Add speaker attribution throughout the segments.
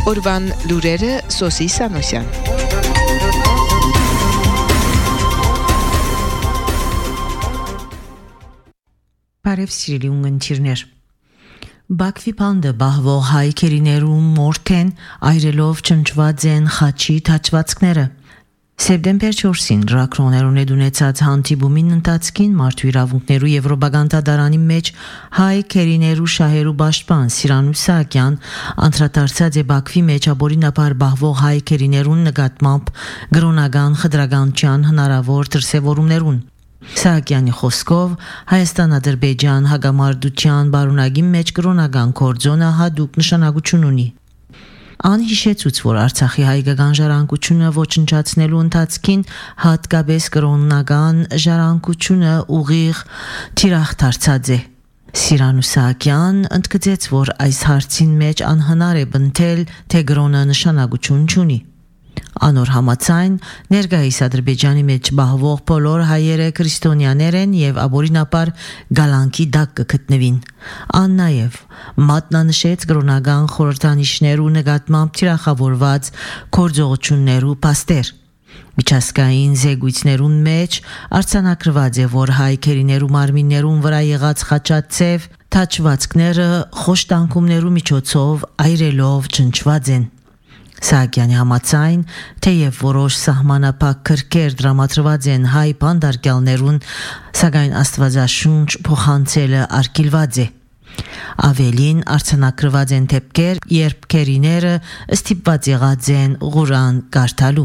Speaker 1: Օրվան լուրերը Սոսի Սանոսյան։
Speaker 2: Բարև սիրելի ունգընտիրներ։ Բաքվի պանդը բահվող հայ քերիներու մորթեն այրելով ճնճված են խաչի թաչվածքները։ Սեպտեմբեր 4-ին ռակրոներուն ունեցած հանդիպումին ընթացքին մարդու իրավունքներու Եվրոպական դատարանի մեջ հայ քերիներու շահերու պաշտպան Սիրանուշ Սահակյան անդրադարձած է Բաքվի մեջ ապօրինաբար բահվող հայ քերիներուն նկատմամբ գրոնական խտրականության հնարավոր դրսևորումներուն։ Սահակյանի խոսքով Հայաստան-Ադրբեջան հագամարտության բարունակի մեջ գրոնական կորձոնը հատուկ նշանակություն ունի։ Ան հիշեցուց, որ Արցախի հայկական ժառանգությունը ոչնչացնելու ընթացքին հատկապես գրոնական ժառանգությունը ուղիղ թիրախ դարձած է։ Սիրանուշ Սահակյան ընդգծեց, որ այս հարցին մեջ անհնար է բնթել, թե գրոնը նշանակություն չունի։ Անոր համաձայն ներկայիս Ադրբեջանի մեջ բահվող բոլոր հայերը քրիստոնյաներ են եւ ապօրինաբար գալանքի դակ կգտնվին։ Ան նաեւ մատնանշեց գրոնական խորհրդանիշներու նկատմամբ թիրախավորված գործողություններու փաստեր։ Միջազգային զեկույցներուն մեջ արձանագրված է, որ հայ քերիներու մարմիններուն վրա եղած խաչածև թաչվածքները խոշտանգումներու միջոցով այրելով ճնճված են։ Սահակյանի համաձայն, թեև որոշ սահմանափակ քրքեր դրամատրված են հայ բանդարգյալներուն, սակայն Աստվածաշունչ փոխանցելը արգելված է։ Ավելին արձանագրված են դեպքեր, երբ քերիները ստիպված եղած են Ղուրան կարդալու։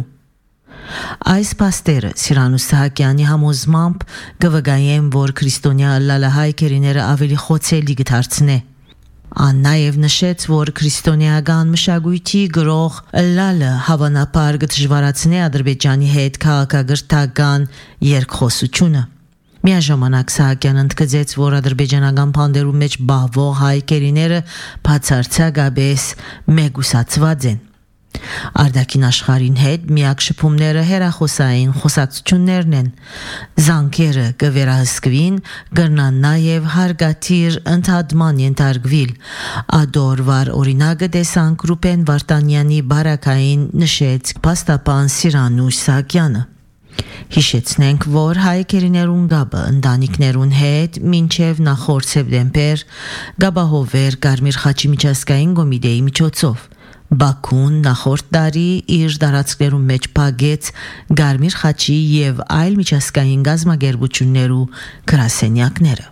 Speaker 2: Այս փաստերը Սիրանուշ Սահակյանի համոզմամբ կվկայեն, որ քրիստոնյա լալահայ քերիները ավելի խոցելի կդարձնե։ Ան նաև նշեց, որ քրիստոնեական մշակույթի գրող լալը հավանաբար կդժվարացնի Ադրբեջանի հետ քաղաքագրթական երկխոսությունը։ Միաժամանակ Սահակյանն ընդգծեց, որ ադրբեջանական բանդերու մեջ բահվող հայ քերիները բացարձակապես մեկուսացված են։ Արդակին աշխարհին հետ միակ շփումները հերախոսային խոսակցություններն են։ Զանգերը կվերահսկվին, կրնան նաև հարգատիր ընդհատման ենթարկվիլ։ Ադորվար օրինակը տեսանք Ռուբեն Վարդանյանի բարակային նշեց փաստաբան Սիրանուշ Սահակյանը։ Հիշեցնենք, որ հայ քերիներուն գաբը ընտանիքներուն հետ մինչև նախորդ սեպտեմբեր գաբահովեր Կարմիր խաչի միջազգային կոմիտեի միջոցով։ Բաքուն նախորդ տարի իր դարածքներում մեջ փակեց Կարմիր խաչի եւ այլ միջազգային գազագերբություններու գրասենյակները։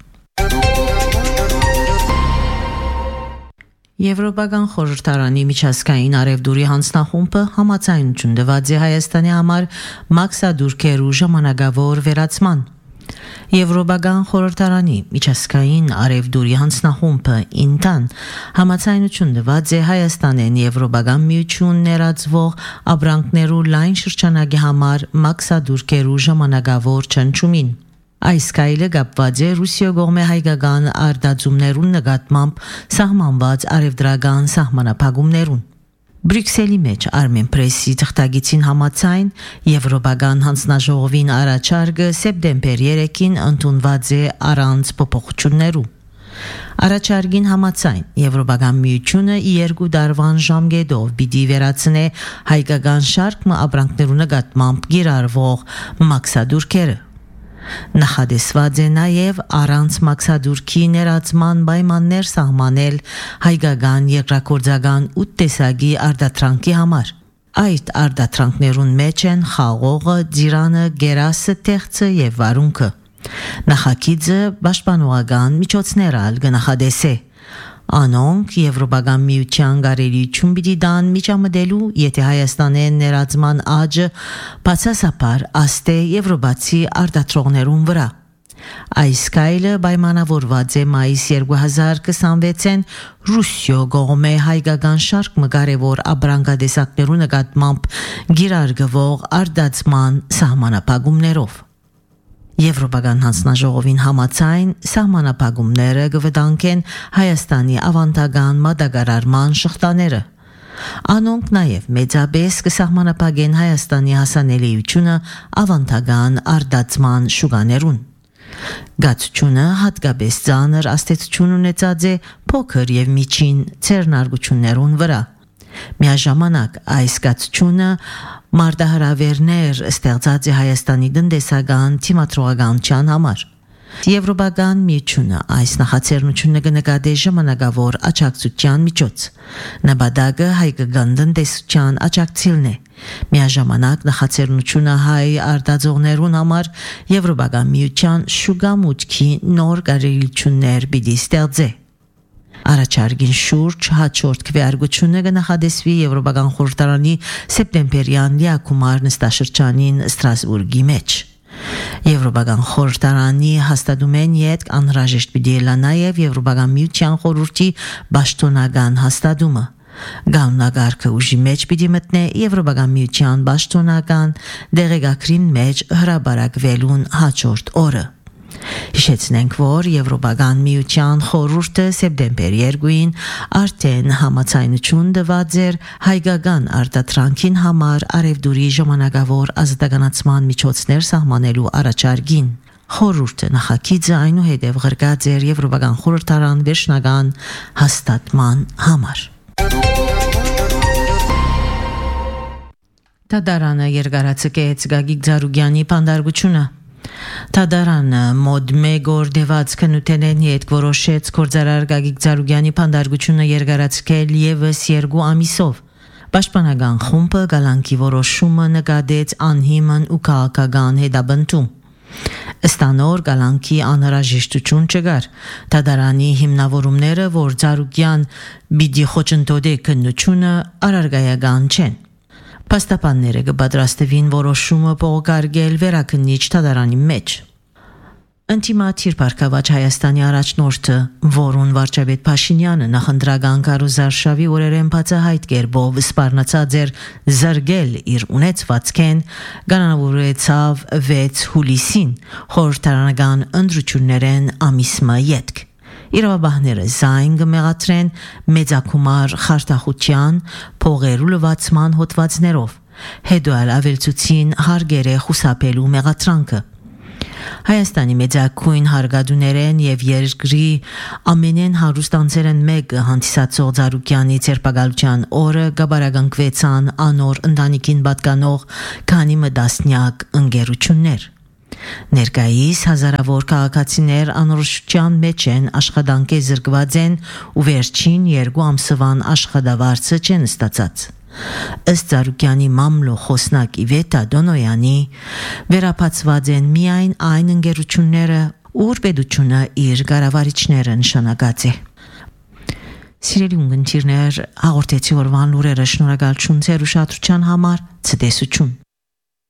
Speaker 2: Եվրոպական խորհրդարանի միջազգային արևդուրի հանձնախումբը համաձայնություն տված է Հայաստանի համար մաքսադուրքերու ժամանակավոր վերացման։ Եվրոպական խորհրդարանի միջազգային արևդուրի հանձնախումբը ինտան համաձայնություն տված է Հայաստանեն Եվրոպական միություն ներածվող ապրանքներու լայն շրջանակի համար մաքսադուրքերու ժամանակավոր չնչումին։ Այս կայլը կապված է Ռուսիա կողմէ հայկական արտադրումներուն նկատմամբ սահմանված արևդրական սահմանափակումներուն։ Բրյուսելի մեջ Armen Press-ի թղթագիտին համաձայն Եվրոպական հանձնաժողովին առաջարկը սեպտեմբեր 3-ին ընդունված է առանց փոփոխություններու։ Առաջարկին համաձայն Եվրոպական միությունը 2 տարվան ժամկետով պիտի վերացնե հայկական շարք ապրանքներու նկատմամբ կիրառվող մաքսադուրքերը։ Նախադեсված է նաև առանց մաքսադուրքի ներածման պայմաններ սահմանել հայկական երկրագործական 8 տեսակի արտադրանքի համար։ Այդ արտադրանքներուն մեջ են խաղողը, ձիրանը, գերասը, տեղծը եւ վարունգը։ Նախագիծը պաշտպանողական միջոցներ ալ կնախադեսե։ Անոնք Եվրոպական միության գարելիություն պիտի դան միջամտելու, եթե Հայաստանեն ներածման աճը բացասաբար աստե եվրոպացի արտադրողներուն վրա։ Այս կայլը պայմանավորված է մայիս 2026-ին Ռուսիա կողմէ հայկական շարք կարևոր ապրանքատեսակներու նկատմամբ գիրարգվող արտադրման սահմանափակումներով։ Եվրոպական հանձնաժողովին համաձայն սահմանափակումները կվտանգեն Հայաստանի ավանդական մատակարարման շղթաները։ Անոնք նաև մեծապես կսահմանափակեն Հայաստանի հասանելիությունը ավանդական արտադրման շուկաներուն։ Գացությունը հատկապես ծանր աստեցություն ունեցած է փոքր եւ միջին ցերնարգություններուն վրա։ Միաժամանակ այս կացությունը մարտահրավերներ ստեղծած է Հայաստանի տնտեսական թիմադրողականության համար։ Եվրոպական միությունը այս նախաձեռնությունը կնկատի ժամանակավոր աջակցության միջոց։ Նպատակը հայկական տնտեսության աջակցելն է։ Միաժամանակ նախաձեռնությունը հայ արտադրողներուն համար Եվրոպական միության շուկա մուտքի նոր կարողություններ պիտի ստեղծի։ Առաջարկին շուրջ հաջորդ քվեարկությունը կնախադեсվի Եվրոպական խորհրդարանի սեպտեմբերյան լիակումար նստաշրջանին Ստրասբուրգի մեջ։ Եվրոպական խորհրդարանի հաստատումեն յետ անհրաժեշտ պիտի լա նաև Եվրոպական միության խորհրդի պաշտոնական հաստատումը։ Գանունակարգը ուժի մեջ պիտի մտնե Եվրոպական միության պաշտոնական դեղեկագրին մեջ հրապարակվելուն հաջորդ օրը։ Հիշեցնենք, որ Եվրոպական միության խորհուրդը սեպտեմբեր 2-ին արդեն համաձայնություն տված էր հայկական արտադրանքին համար արևդուրի ժամանակավոր ազատականացման միջոցներ սահմանելու առաջարկին։ Խորհուրդը նախագիծը այնուհետև ղրկած էր Եվրոպական խորհրդարան վերջնական հաստատման համար։ Տադարանը երկարացկեց Գագիկ Ձարուգյանի պանդարգությունը։ Տադարանը մոտ մեկ օր դեված քննութենեն յետ որոշեց գործարար Գագիկ Ձարուգյանի պանդարգությունը երկարացկել ևս 2 ամիսով։ Պաշտպանական խումբը գալանքի որոշումը նկատեց անհիմն ու քաղաքական հետապնդում։ Ըստ անոր գալանքի անհրաժեշտություն չկար։ Տադարանի հիմնավորումները, որ Ձարուգյան պիտի խոչընդոտի քննությունը, առարգայական չեն։ Պաստապանները կպատրաստվին որոշումը փոխարկել վերաքննիչ Տադարանի մեջ։ Ընտիմատիր Պարկավաճ Հայաստանի առաջնորդը, որուն վարչապետ Փաշինյանը նախընտրական կարոզարշավի օրերեն բացահայտ կերպով սպառնացած էր զրկել իր ունեցվածքեն, կանոնավորեցավ 6 հուլիսին խորհրդարանական ընտրություններեն ամիսմը ետք։ Իրավաբանները զայն կմեղադրեն մեծակումար խարդախության փողերու լվացման հոդվածներով, հետո էլ ավելցուցին հարգերը խուսափելու մեղադրանքը։ Հայաստանի մեծակույն հարգադուներեն եւ երկրի ամենեն հարուստ անձերեն մեկը հանդիսացող Ձարուգյանի ցերպակալության օրը գաբարագանքվեցան անոր ընտանիքին պատկանող քանի մտասնյակ ընկերություններ։ Ներկայիս հազարավոր քաղաքացիներ անորոշության մեջ են, աշխատանքի զրկված են ու վերջին 2 ամսվան աշխատավարձը չեն ստացած։ Ըստ Ձարուգյանի մամլո խոսնակ Իվետա Դոնոյանի վերապացված են միայն այն ընկերությունները, ուր պետությունը իր կառավարիչները նշանակած է։ Սիրելի ունգընտիրներ, հաղորդեցի օրվան լուրերը, շնորհակալություն ձեր ուշադրության համար, ցտեսություն։